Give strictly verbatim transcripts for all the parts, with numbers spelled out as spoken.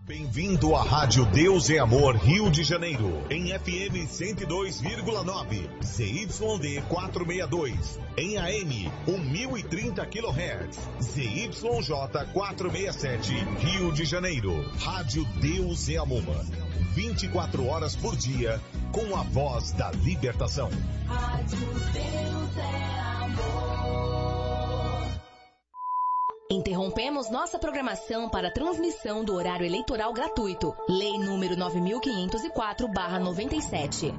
Bem-vindo à Rádio Deus é Amor Rio de Janeiro, em F M cento e dois vírgula nove, Z Y D quatrocentos e sessenta e dois, em A M mil e trinta quilohertz, Z Y J quatrocentos e sessenta e sete, Rio de Janeiro. Rádio Deus é Amor, vinte e quatro horas por dia, com a voz da libertação. Rádio Deus é Amor. Interrompemos nossa programação para transmissão do horário eleitoral gratuito. Lei número nove mil quinhentos e quatro barra noventa e sete.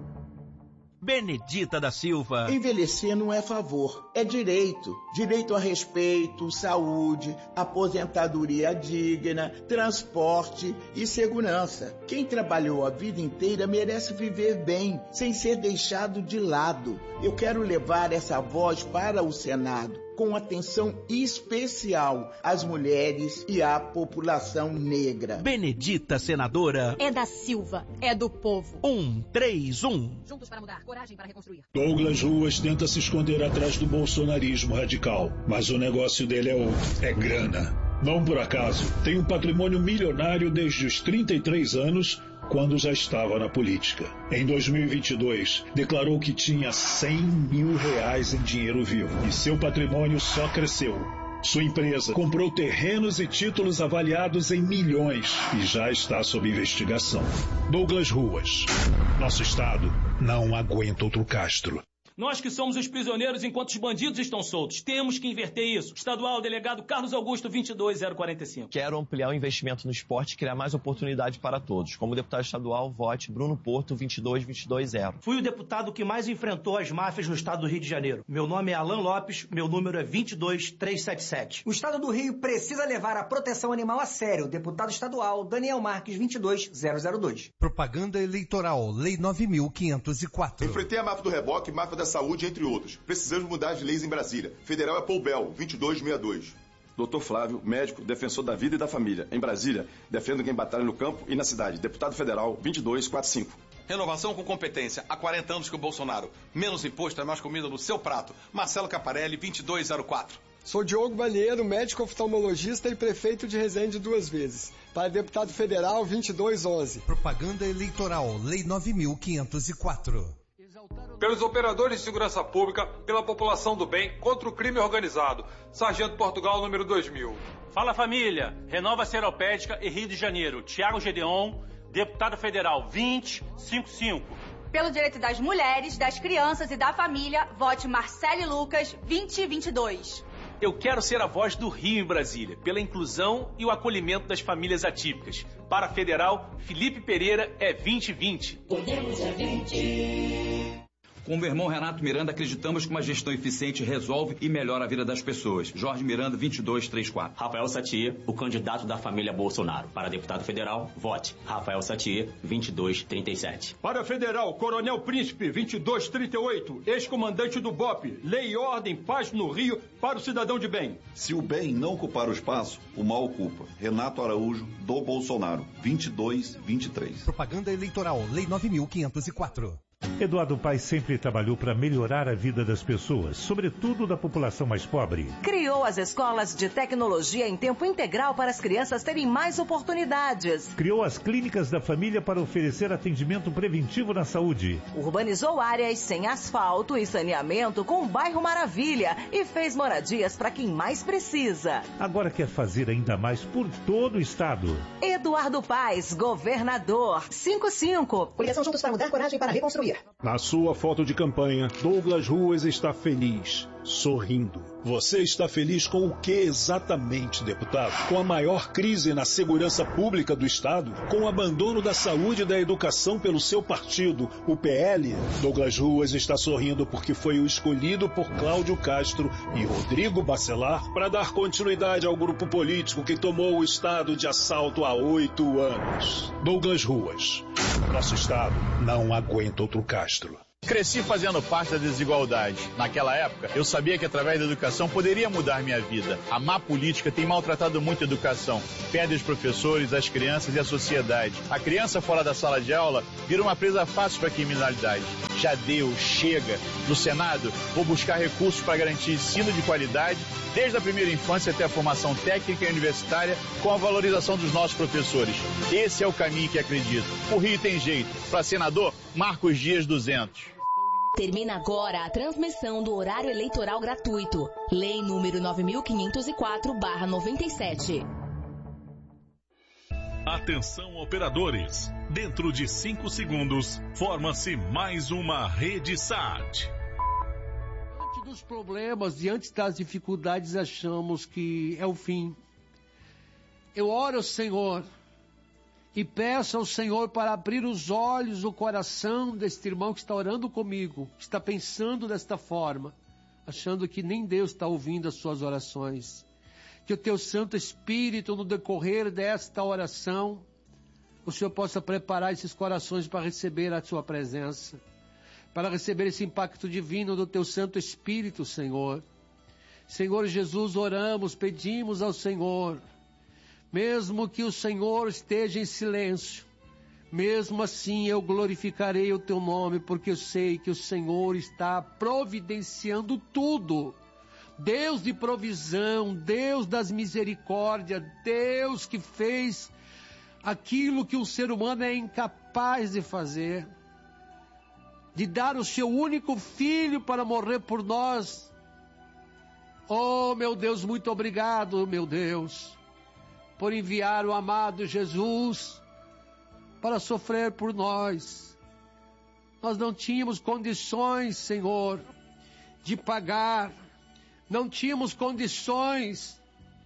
Benedita da Silva. Envelhecer não é favor, é direito. Direito a respeito, saúde, aposentadoria digna, transporte e segurança. Quem trabalhou a vida inteira merece viver bem, sem ser deixado de lado. Eu quero levar essa voz para o Senado, com atenção especial às mulheres e à população negra. Benedita senadora. É da Silva, é do povo. Um, três, um. Juntos para mudar, coragem para reconstruir. Douglas Ruas tenta se esconder atrás do bolsonarismo radical, mas o negócio dele é outro, é grana. Não por acaso, tem um patrimônio milionário desde os trinta e três anos, quando já estava na política. Em dois mil e vinte e dois, declarou que tinha cem mil reais em dinheiro vivo e seu patrimônio só cresceu. Sua empresa comprou terrenos e títulos avaliados em milhões e já está sob investigação. Douglas Ruas. Nosso estado não aguenta outro Castro. Nós que somos os prisioneiros enquanto os bandidos estão soltos. Temos que inverter isso. Estadual, delegado Carlos Augusto, vinte e dois zero quarenta e cinco. Quero ampliar o investimento no esporte e criar mais oportunidade para todos. Como deputado estadual, vote Bruno Porto, vinte e dois vinte e dois zero. Fui o deputado que mais enfrentou as máfias no estado do Rio de Janeiro. Meu nome é Alan Lopes, meu número é vinte e dois trezentos e setenta e sete. O estado do Rio precisa levar a proteção animal a sério. Deputado estadual Daniel Marques, vinte e dois zero zero dois. Propaganda eleitoral, Lei nove mil quinhentos e quatro. Enfrentei a máfia do reboque, máfia da saúde, entre outros. Precisamos mudar as leis em Brasília. Federal é Paul Bell, vinte e dois sessenta e dois. doutor Flávio, médico, defensor da vida e da família. Em Brasília, defendo quem batalha no campo e na cidade. Deputado federal, vinte e dois quarenta e cinco. Renovação com competência. Há quarenta anos que o Bolsonaro. Menos imposto é mais comida no seu prato. Marcelo Caparelli, vinte e dois zero quatro. Sou Diogo Balheiro, médico oftalmologista e prefeito de Resende duas vezes. Para deputado federal, vinte e dois onze. Propaganda eleitoral, Lei nove mil quinhentos e quatro. Pelos operadores de segurança pública, pela população do bem, contra o crime organizado. Sargento Portugal, número dois mil. Fala família, Renova Seropédica e Rio de Janeiro. Tiago Gedeon, deputado federal, vinte cinquenta e cinco. Pelo direito das mulheres, das crianças e da família, vote Marcele Lucas, vinte vinte e dois. Eu quero ser a voz do Rio em Brasília, pela inclusão e o acolhimento das famílias atípicas. Para federal, Felipe Pereira é vinte vinte. Podemos é vinte. Com o meu irmão Renato Miranda, acreditamos que uma gestão eficiente resolve e melhora a vida das pessoas. Jorge Miranda, vinte e dois trinta e quatro. Rafael Satie, o candidato da família Bolsonaro. Para deputado federal, vote Rafael Satie, vinte e dois trinta e sete. Para federal, Coronel Príncipe, vinte e dois trinta e oito. Ex-comandante do B O P. Lei e ordem, paz no Rio, para o cidadão de bem. Se o bem não ocupar o espaço, o mal ocupa. Renato Araújo, do Bolsonaro, vinte e dois vinte e três. Propaganda eleitoral, Lei nove mil quinhentos e quatro. Eduardo Paes sempre trabalhou para melhorar a vida das pessoas, sobretudo da população mais pobre. Criou as escolas de tecnologia em tempo integral para as crianças terem mais oportunidades. Criou as clínicas da família para oferecer atendimento preventivo na saúde. Urbanizou áreas sem asfalto e saneamento com o bairro Maravilha e fez moradias para quem mais precisa. Agora quer fazer ainda mais por todo o estado. Eduardo Paes, governador. cinquenta e cinco. Coligação Juntos para Mudar, coragem para reconstruir. Na sua foto de campanha, Douglas Ruas está feliz, sorrindo. Você está feliz com o que exatamente, deputado? Com a maior crise na segurança pública do Estado? Com o abandono da saúde e da educação pelo seu partido, o P L? Douglas Ruas está sorrindo porque foi o escolhido por Cláudio Castro e Rodrigo Bacelar para dar continuidade ao grupo político que tomou o Estado de assalto há oito anos. Douglas Ruas. Nosso Estado não aguenta outro Castro. Cresci fazendo parte da desigualdade. Naquela época, eu sabia que através da educação poderia mudar minha vida. A má política tem maltratado muito a educação. Perde os professores, as crianças e a sociedade. A criança fora da sala de aula vira uma presa fácil para a criminalidade. Já deu, chega. No Senado, vou buscar recursos para garantir ensino de qualidade, desde a primeira infância até a formação técnica e universitária, com a valorização dos nossos professores. Esse é o caminho que acredito. O Rio tem jeito. Para senador, Marcos Dias duzentos. Termina agora a transmissão do horário eleitoral gratuito. Lei número nove mil quinhentos e quatro barra noventa e sete. Atenção, operadores. Dentro de cinco segundos, forma-se mais uma rede S A T. Diante dos problemas, diante das dificuldades, achamos que é o fim. Eu oro ao Senhor e peço ao Senhor para abrir os olhos, o coração deste irmão que está orando comigo, que está pensando desta forma, achando que nem Deus está ouvindo as suas orações. Que o teu Santo Espírito, no decorrer desta oração, o Senhor possa preparar esses corações para receber a sua presença, para receber esse impacto divino do teu Santo Espírito, Senhor. Senhor Jesus, oramos, pedimos ao Senhor, mesmo que o Senhor esteja em silêncio, mesmo assim eu glorificarei o teu nome, porque eu sei que o Senhor está providenciando tudo. Deus de provisão, Deus das misericórdias, Deus que fez aquilo que o ser humano é incapaz de fazer, de dar o seu único filho para morrer por nós. Oh, meu Deus, muito obrigado, meu Deus, por enviar o amado Jesus para sofrer por nós. Nós não tínhamos condições, Senhor, de pagar, não tínhamos condições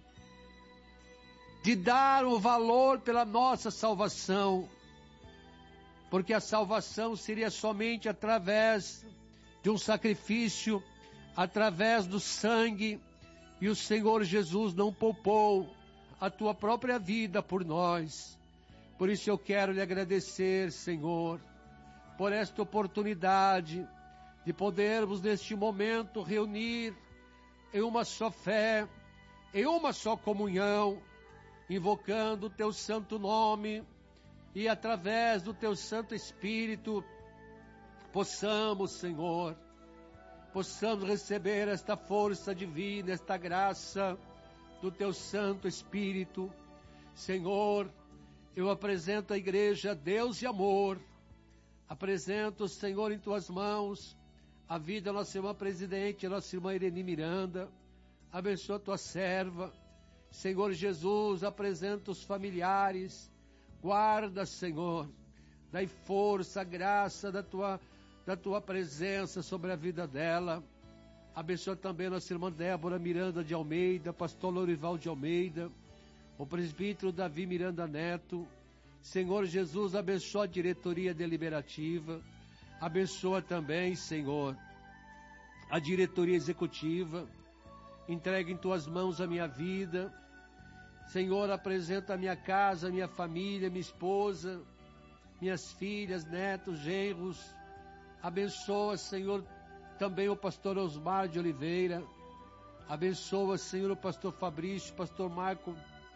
de dar o valor pela nossa salvação, porque a salvação seria somente através de um sacrifício, através do sangue, e o Senhor Jesus não poupou a tua própria vida por nós. Por isso eu quero lhe agradecer, Senhor, por esta oportunidade de podermos neste momento reunir em uma só fé, em uma só comunhão, invocando o teu santo nome, e através do teu Santo Espírito, possamos, Senhor, possamos receber esta força divina, esta graça do teu Santo Espírito. Senhor, eu apresento a igreja Deus e Amor, apresento, Senhor, em tuas mãos a vida da nossa irmã presidente, a nossa irmã Irene Miranda. Abençoa a tua serva, Senhor Jesus, apresenta os familiares, guarda, Senhor, dai força, graça da tua, da tua presença sobre a vida dela. Abençoa também a nossa irmã Débora Miranda de Almeida, pastor Lorival de Almeida, o presbítero Davi Miranda Neto. Senhor Jesus, abençoa a diretoria deliberativa, abençoa também, Senhor, a diretoria executiva. Entrega em tuas mãos a minha vida. Senhor, apresenta a minha casa, a minha família, minha esposa, minhas filhas, netos, genros. Abençoa, Senhor, também o pastor Osmar de Oliveira. Abençoa, Senhor, o pastor Fabrício, o pastor Marco.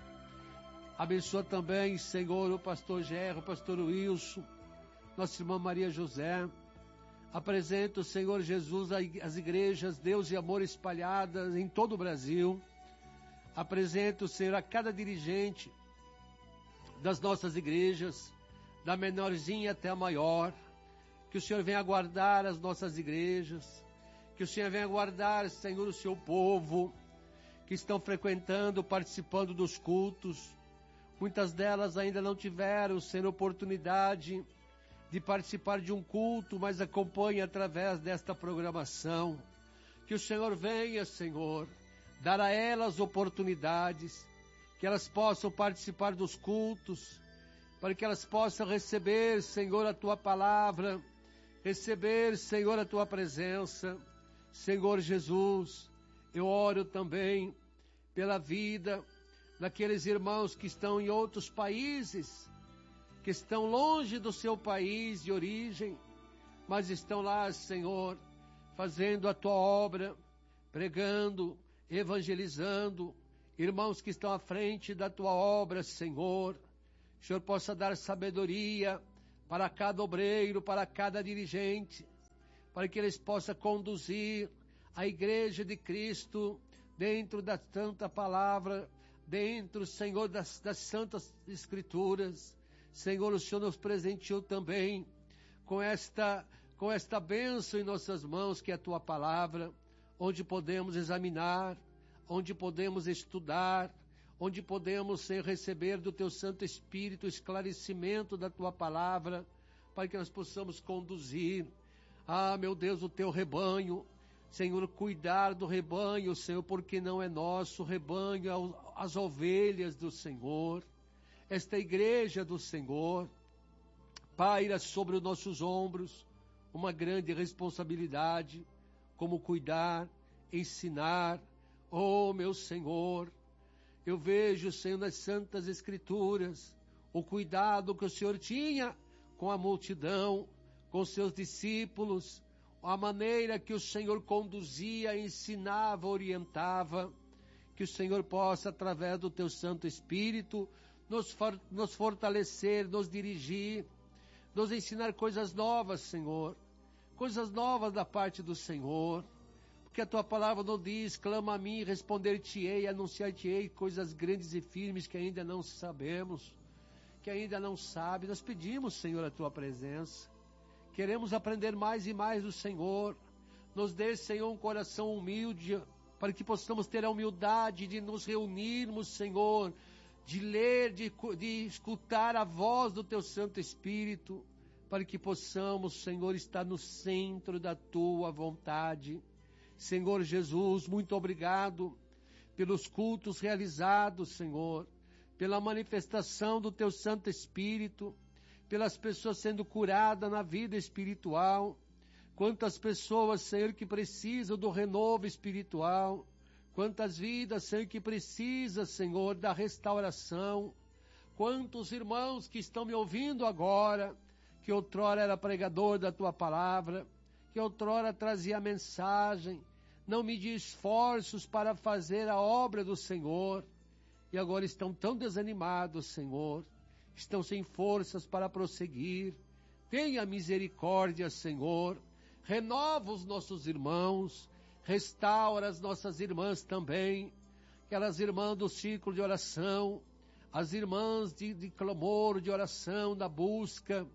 Abençoa também, Senhor, o pastor Gerro, o pastor Wilson, nossa irmã Maria José. Apresento, Senhor Jesus, as igrejas Deus e Amor espalhadas em todo o Brasil. Apresento, Senhor, a cada dirigente das nossas igrejas, da menorzinha até a maior. Que o Senhor venha guardar as nossas igrejas, que o Senhor venha guardar, Senhor, o seu povo, que estão frequentando, participando dos cultos. Muitas delas ainda não tiveram, Senhor, oportunidade de participar de um culto, mas acompanhe através desta programação. Que o Senhor venha, Senhor, dar a elas oportunidades, que elas possam participar dos cultos, para que elas possam receber, Senhor, a Tua palavra, receber, Senhor, a Tua presença. Senhor Jesus, eu oro também pela vida daqueles irmãos que estão em outros países, que estão longe do seu país de origem, mas estão lá, Senhor, fazendo a Tua obra, pregando, evangelizando, irmãos que estão à frente da Tua obra, Senhor. Que o Senhor possa dar sabedoria para cada obreiro, para cada dirigente, para que eles possam conduzir a igreja de Cristo dentro da santa palavra, dentro, Senhor, das, das santas escrituras. Senhor, o Senhor nos presenteou também com esta, com esta bênção em nossas mãos, que é a tua palavra, onde podemos examinar, onde podemos estudar, onde podemos, Senhor, receber do teu Santo Espírito o esclarecimento da tua palavra, para que nós possamos conduzir, ah, meu Deus, o teu rebanho, Senhor, cuidar do rebanho, Senhor, porque não é nosso, o rebanho é as ovelhas do Senhor, esta igreja do Senhor. Paira sobre os nossos ombros uma grande responsabilidade, como cuidar, ensinar. Oh, meu Senhor, eu vejo, Senhor, nas Santas Escrituras, o cuidado que o Senhor tinha com a multidão, com seus discípulos, a maneira que o Senhor conduzia, ensinava, orientava. Que o Senhor possa, através do teu Santo Espírito, nos, for, nos fortalecer, nos dirigir, nos ensinar coisas novas, Senhor, coisas novas da parte do Senhor, porque a tua palavra não diz: clama a mim, responder-te-ei, anunciar-te-ei coisas grandes e firmes que ainda não sabemos, que ainda não sabe. Nós pedimos, Senhor, a tua presença, queremos aprender mais e mais do Senhor. Nos dê, Senhor, um coração humilde, para que possamos ter a humildade de nos reunirmos, Senhor, de ler, de, de escutar a voz do teu Santo Espírito, para que possamos, Senhor, estar no centro da tua vontade. Senhor Jesus, muito obrigado pelos cultos realizados, Senhor, pela manifestação do teu Santo Espírito, pelas pessoas sendo curadas na vida espiritual. Quantas pessoas, Senhor, que precisam do renovo espiritual. Quantas vidas, Senhor, que precisam, Senhor, da restauração. Quantos irmãos que estão me ouvindo agora, que outrora era pregador da tua palavra, que outrora trazia a mensagem, não media esforços para fazer a obra do Senhor, e agora estão tão desanimados, Senhor, estão sem forças para prosseguir. Tenha misericórdia, Senhor, renova os nossos irmãos, restaura as nossas irmãs também, aquelas irmãs do círculo de oração, as irmãs de, de clamor, de oração, da busca.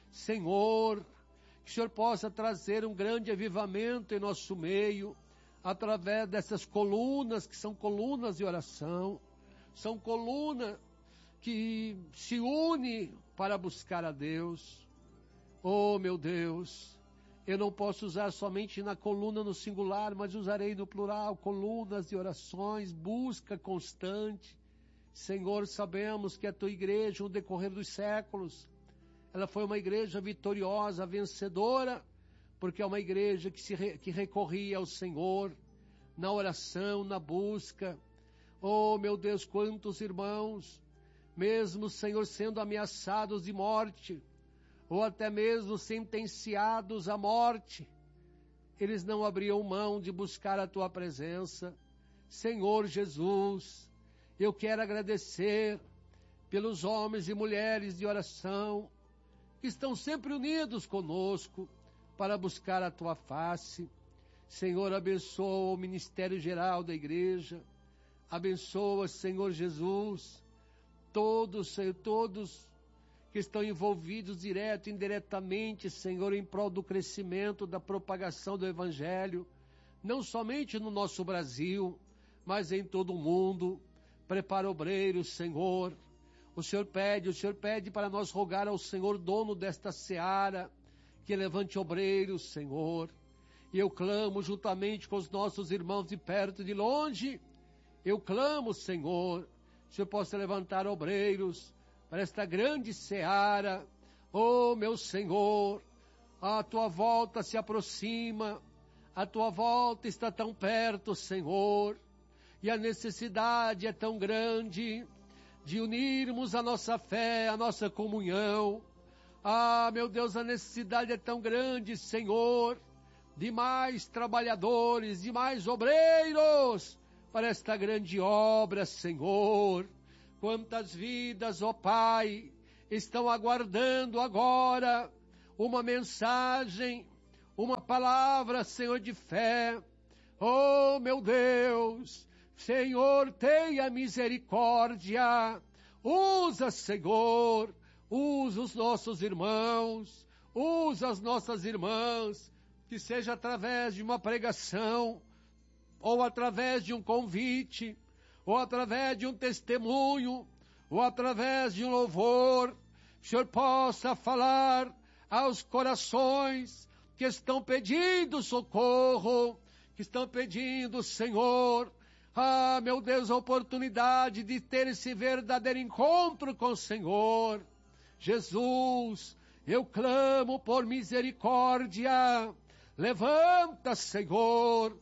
Senhor, que o Senhor possa trazer um grande avivamento em nosso meio, através dessas colunas, que são colunas de oração, são colunas que se unem para buscar a Deus. Oh, meu Deus, eu não posso usar somente na coluna no singular, mas usarei no plural, colunas de orações, busca constante. Senhor, sabemos que a tua igreja, no decorrer dos séculos, ela foi uma igreja vitoriosa, vencedora, porque é uma igreja que, se re, que recorria ao Senhor, na oração, na busca. Oh, meu Deus, quantos irmãos, mesmo, Senhor, sendo ameaçados de morte, ou até mesmo sentenciados à morte, eles não abriam mão de buscar a tua presença. Senhor Jesus, eu quero agradecer pelos homens e mulheres de oração, que estão sempre unidos conosco para buscar a tua face. Senhor, abençoa o ministério geral da igreja, abençoa, Senhor Jesus, todos, Senhor, todos que estão envolvidos direto e indiretamente, Senhor, em prol do crescimento, da propagação do Evangelho, não somente no nosso Brasil, mas em todo o mundo. Prepara obreiros, Senhor. O Senhor pede, o Senhor pede para nós rogar ao Senhor, dono desta seara, que levante obreiros, Senhor. E eu clamo juntamente com os nossos irmãos de perto e de longe, eu clamo, Senhor, que o Senhor possa levantar obreiros para esta grande seara. Oh, meu Senhor, a tua volta se aproxima, a tua volta está tão perto, Senhor, e a necessidade é tão grande de unirmos a nossa fé, a nossa comunhão. Ah, meu Deus, a necessidade é tão grande, Senhor, de mais trabalhadores, de mais obreiros para esta grande obra, Senhor. Quantas vidas, ó Pai, estão aguardando agora uma mensagem, uma palavra, Senhor, de fé. Oh, meu Deus, Senhor, tenha misericórdia. Usa, Senhor, usa os nossos irmãos, usa as nossas irmãs, que seja através de uma pregação, ou através de um convite, ou através de um testemunho, ou através de um louvor, que o Senhor possa falar aos corações que estão pedindo socorro, que estão pedindo, Senhor, ah, meu Deus, a oportunidade de ter esse verdadeiro encontro com o Senhor. Jesus, eu clamo por misericórdia. Levanta, Senhor,